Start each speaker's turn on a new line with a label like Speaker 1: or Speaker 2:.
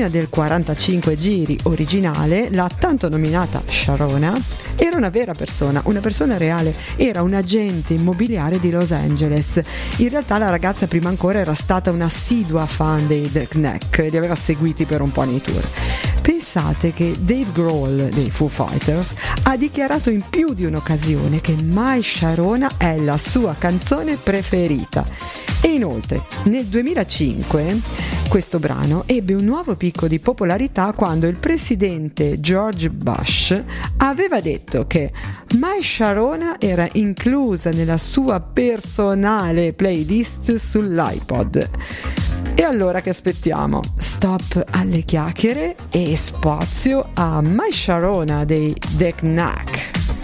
Speaker 1: macchina del 45 giri originale, la tanto nominata Sharona, era una vera persona, una persona reale, era un agente immobiliare di Los Angeles. In realtà la ragazza prima ancora era stata un'assidua fan dei The Knack, li aveva seguiti per un po' nei tour. Pensate che Dave Grohl dei Foo Fighters ha dichiarato in più di un'occasione che My Sharona è la sua canzone preferita. E inoltre, nel 2005 questo brano ebbe un nuovo picco di popolarità quando il presidente George Bush aveva detto che My Sharona era inclusa nella sua personale playlist sull'iPod. E allora che aspettiamo? Stop alle chiacchiere e spazio a My Sharona dei The Knack.